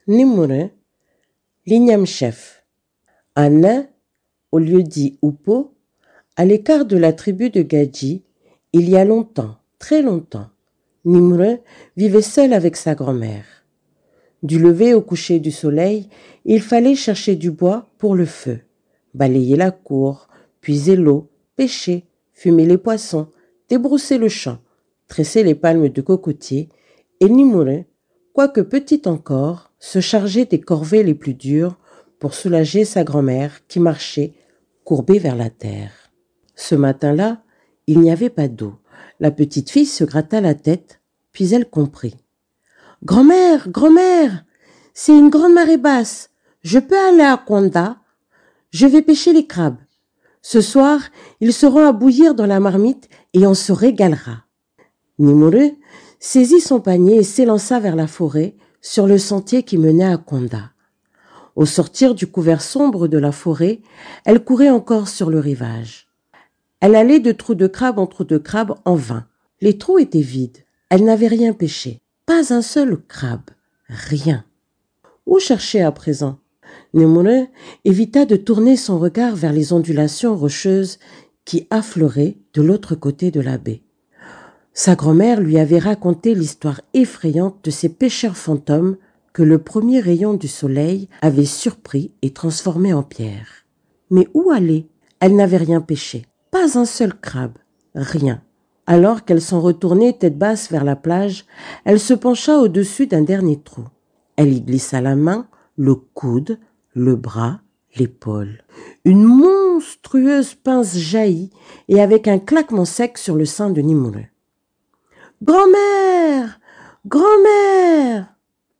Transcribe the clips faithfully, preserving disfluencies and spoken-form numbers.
Nimure, l'igname chef. Un nain, au lieu dit Upo, à l'écart de la tribu de Gadji, il y a longtemps, très longtemps, Nimure vivait seul avec sa grand-mère. Du lever au coucher du soleil, il fallait chercher du bois pour le feu, balayer la cour, puiser l'eau, pêcher, fumer les poissons, débrousser le champ, tresser les palmes de cocotier, et Nimure, quoique petit encore, se chargeait des corvées les plus dures pour soulager sa grand-mère qui marchait, courbée vers la terre. Ce matin-là, il n'y avait pas d'eau. La petite fille se gratta la tête, puis elle comprit. « Grand-mère, grand-mère, c'est une grande marée basse. Je peux aller à Konda. Je vais pêcher les crabes. Ce soir, ils seront à bouillir dans la marmite et on se régalera. » Nimure saisit son panier et s'élança vers la forêt sur le sentier qui menait à Konda. Au sortir du couvert sombre de la forêt, elle courait encore sur le rivage. Elle allait de trou de crabe en trou de crabe en vain. Les trous étaient vides. Elle n'avait rien pêché. Pas un seul crabe. Rien. Où chercher à présent? Nimure évita de tourner son regard vers les ondulations rocheuses qui affleuraient de l'autre côté de la baie. Sa grand-mère lui avait raconté l'histoire effrayante de ces pêcheurs fantômes que le premier rayon du soleil avait surpris et transformés en pierre. Mais où aller? Elle n'avait rien pêché. Pas un seul crabe. Rien. Alors qu'elle s'en retournait tête basse vers la plage, elle se pencha au-dessus d'un dernier trou. Elle y glissa la main, le coude, le bras, l'épaule. Une monstrueuse pince jaillit et avec un claquement sec sur le sein de Nimure. « Grand-mère! Grand-mère !»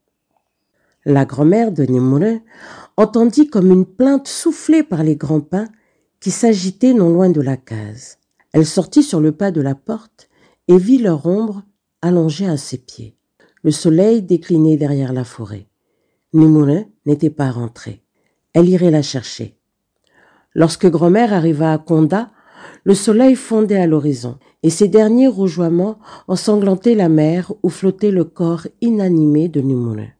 La grand-mère de Nimure entendit comme une plainte soufflée par les grands pins qui s'agitaient non loin de la case. Elle sortit sur le pas de la porte et vit leur ombre allongée à ses pieds. Le soleil déclinait derrière la forêt. Nimure n'était pas rentrée. Elle irait la chercher. Lorsque grand-mère arriva à Konda, le soleil fondait à l'horizon et ses derniers rougeoiements ensanglantaient la mer où flottait le corps inanimé de Nimure.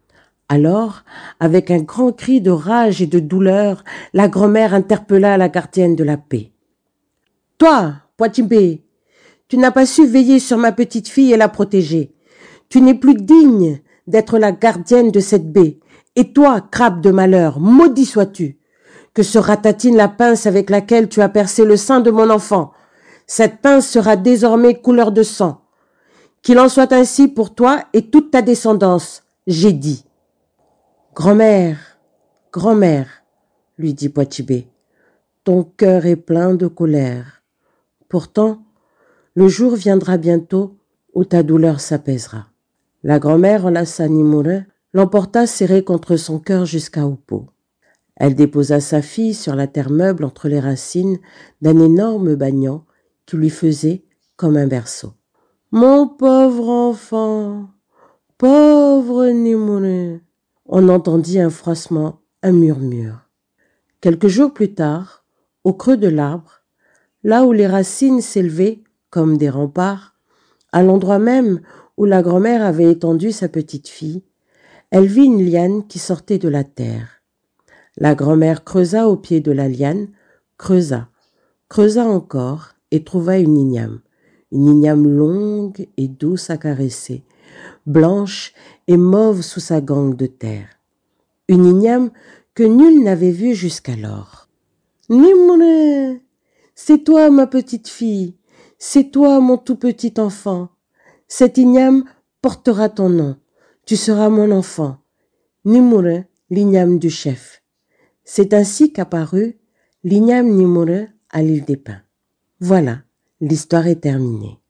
Alors, avec un grand cri de rage et de douleur, la grand-mère interpella la gardienne de la paix. « Toi, Poitimbé, tu n'as pas su veiller sur ma petite fille et la protéger. Tu n'es plus digne d'être la gardienne de cette baie. Et toi, crabe de malheur, maudit sois-tu, que se ratatine la pince avec laquelle tu as percé le sein de mon enfant. Cette pince sera désormais couleur de sang. Qu'il en soit ainsi pour toi et toute ta descendance, j'ai dit. »« Grand-mère, grand-mère, lui dit Poitimbé, ton cœur est plein de colère. Pourtant, le jour viendra bientôt où ta douleur s'apaisera. » La grand-mère enlaça Nimure, l'emporta serrée contre son cœur jusqu'à Upo. Elle déposa sa fille sur la terre meuble entre les racines d'un énorme banyan qui lui faisait comme un berceau. « Mon pauvre enfant, pauvre Nimure !» On entendit un froissement, un murmure. Quelques jours plus tard, au creux de l'arbre, là où les racines s'élevaient comme des remparts, à l'endroit même où la grand-mère avait étendu sa petite fille, elle vit une liane qui sortait de la terre. La grand-mère creusa au pied de la liane, creusa, creusa encore et trouva une igname, une igname longue et douce à caresser, blanche et mauve sous sa gangue de terre. Une igname que nul n'avait vue jusqu'alors. « Nimure, c'est toi ma petite fille, c'est toi mon tout petit enfant. Cette igname portera ton nom. Tu seras mon enfant. Nimure, l'igname du chef. » C'est ainsi qu'apparut l'igname Nimure à l'île des Pins. Voilà, l'histoire est terminée.